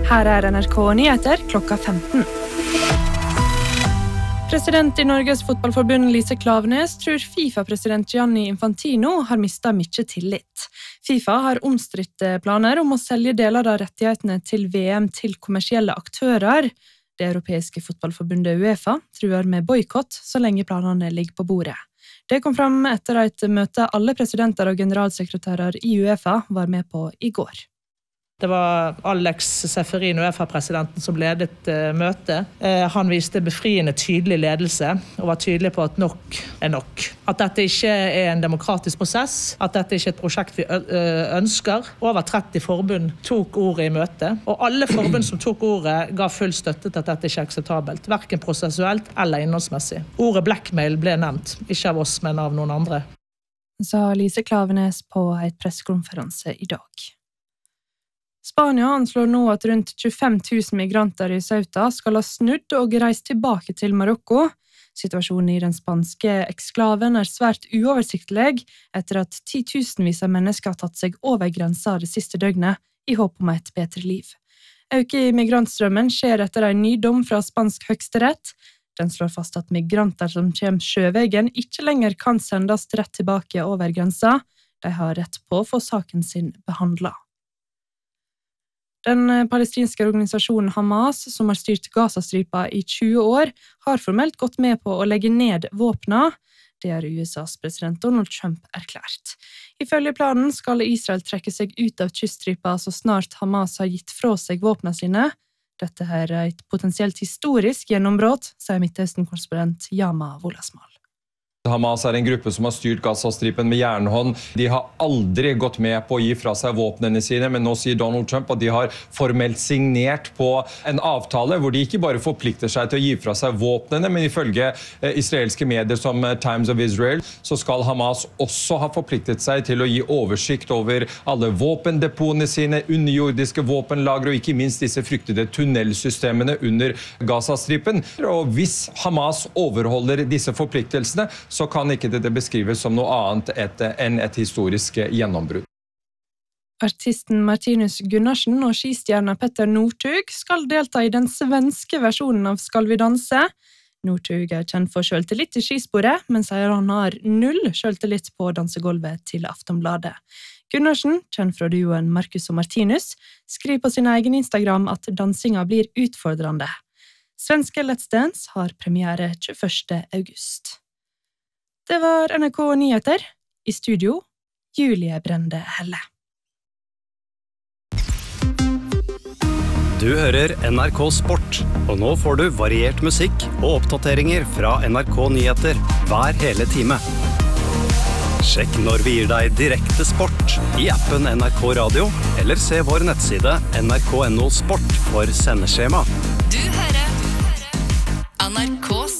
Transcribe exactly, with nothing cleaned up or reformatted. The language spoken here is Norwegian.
Her er N R K Nyheter klokka femten. President i Norges fotballforbund Lise Klaveness tror FIFA-president Gianni Infantino har mistet mye tillit. FIFA har omstridte planer om å selge deler av rettighetene til V M til kommersielle aktører. Det europeiske fotballforbundet UEFA truer med boykott så lenge planene ligger på bordet. Det kom fram etter et møte alle presidenter og generalsekretærer i UEFA var med på i går. Det var Alex Ceferin, UEFA-presidenten, som ledet uh, møtet. Uh, han viste befriende tydelig ledelse og var tydelig på at nok er nok. At dette ikke er en demokratisk prosess, at dette ikke er et prosjekt vi uh, ønsker. Over tretti forbund tok ordet i møtet, og alle forbund som tok ordet ga full støtte til at dette ikke er akseptabelt, hverken prosessuelt eller innholdsmessig. Ordet blackmail ble nevnt, ikke av oss, men av noen andre. Sa Lise Klaveness på et pressekonferanse i dag. Spania anslår nå at rundt tjuefem tusen migranter i Ceuta skal ha snudd og reist tilbake til Marokko. Situasjonen i den spanske eksklaven er svært uoversiktlig etter at titusenvis av mennesker har tatt seg over grensa det siste døgnet i håp om et bedre liv. Øke i migrantstrømmen skjer etter en ny dom fra spansk høyesterett. Den slår fast at migranter som kommer sjøveien ikke lenger kan sendes rett tilbake over grensa. De har rett på å få saken sin behandlet. Den palestinske organisasjonen Hamas, som har styrt Gazastripa i tjue år, har formelt gått med på å legge ned våpna. Det har U S A's president Donald Trump erklært. Ifølge planen skal Israel trekke seg ut av kyststripa så snart Hamas har gitt fra seg våpna sine. Dette er et potensielt historisk gjennombrudd, sier Midtøsten-korrespondent Yama Wolasmal. Hamas er en gruppe som har styrt Gazastripen med jernhånd. De har aldri gått med på å gi fra seg våpnene sine, men nå sier Donald Trump at de har formelt signert på en avtale hvor de ikke bare forplikter seg til å gi fra seg våpnene, men ifølge israelske medier som Times of Israel, så skal Hamas også ha forpliktet seg til å gi oversikt over alle våpendepotene sine, underjordiske våpenlagre og ikke minst disse fryktede tunnelsystemene under Gazastripen. Og hvis Hamas overholder disse forpliktelsene, så kan ikke dette beskrives som noe annet et, enn et historisk gjennombrudd. Artisten Martinus Gunnarsen og skistjerna Petter Northug skal delta i den svenske versjonen av Skal vi danse. Northug er kjent for selvtillit i skisporet, men sier han har null selvtillit på dansegolvet til Aftonbladet. Gunnarsen, kjent fra duoen Marcus og Martinus, skriver på sin egen Instagram at dansinga blir utfordrende. Svenske Let's Dance har premiere tjueførste august. Det var N R K Nyheter. I studio, Julie Brende Helle. Du hører N R K Sport, og nå får du variert musikk og oppdateringer fra N R K Nyheter hver hele time. Sjekk når vi gir deg direkte sport i appen N R K Radio, eller se vår nettside N R K punktum no sport for sendeskjema. Du hører N R K